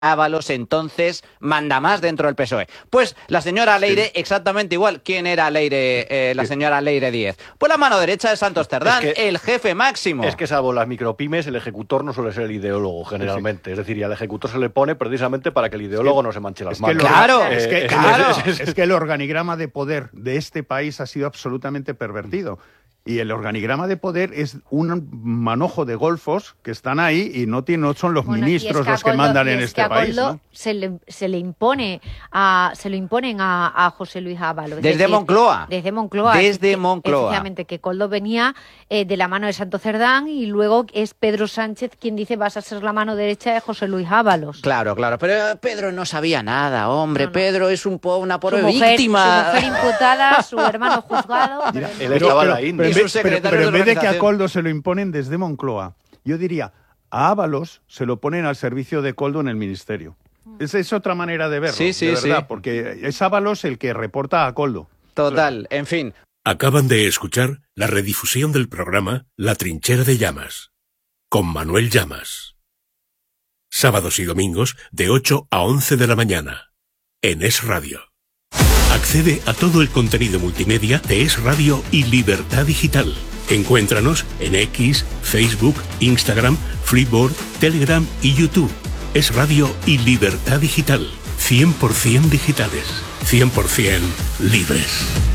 Ábalos entonces manda más dentro del PSOE. Pues la señora Leire, Sí. exactamente igual. ¿Quién era Leire, la señora Leire Díez? Pues la mano derecha de Santos Cerdán, el jefe máximo. Es que salvo las micropymes, el ejecutor no suele ser el ideólogo generalmente. Sí. Es decir, y al ejecutor se le pone precisamente para que el ideólogo no se manche las manos. Claro, es que el organigrama de poder de este país ha sido absolutamente pervertido. Y el organigrama de poder es un manojo de golfos que están ahí y no son los ministros los que mandan en este país, ¿no? Se lo imponen a José Luis Ábalos. Desde Moncloa. Desde Moncloa. Desde Moncloa. Efectivamente, que Koldo venía de la mano de Santos Cerdán y luego es Pedro Sánchez quien dice vas a ser la mano derecha de José Luis Ábalos. Claro, pero Pedro no sabía nada, hombre. No. Pedro es una pobre víctima. Su mujer imputada, su hermano juzgado. Mira, pero en vez de que a Koldo se lo imponen desde Moncloa, yo diría, a Ábalos se lo ponen al servicio de Koldo en el ministerio. Esa es otra manera de verlo, de verdad, porque es Ábalos el que reporta a Koldo. Total, en fin. Acaban de escuchar la redifusión del programa La Trinchera de Llamas, con Manuel Llamas. Sábados y domingos de 8 a 11 de la mañana, en Es Radio. Accede a todo el contenido multimedia de Es Radio y Libertad Digital. Encuéntranos en X, Facebook, Instagram, Flipboard, Telegram y YouTube. Es Radio y Libertad Digital. 100% digitales. 100% libres.